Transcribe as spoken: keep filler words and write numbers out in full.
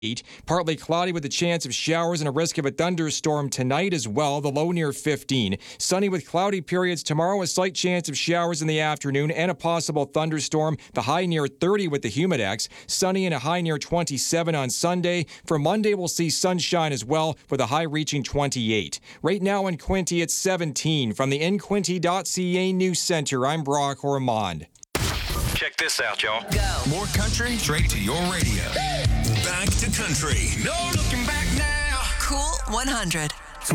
Partly cloudy with a chance of showers and a risk of a thunderstorm tonight as well, the low near fifteen. Sunny with cloudy periods tomorrow, a slight chance of showers in the afternoon and a possible thunderstorm, the high near thirty with the humidex. Sunny and a high near twenty-seven on Sunday. For Monday, we'll see sunshine as well with a high reaching twenty-eight. Right now in Quinte, it's seventeen. From the in quinte dot c a News Center, I'm Brock Ormond. Check this out, y'all. Go. More country straight to your radio. Back to country. No looking back now. Cool one hundred.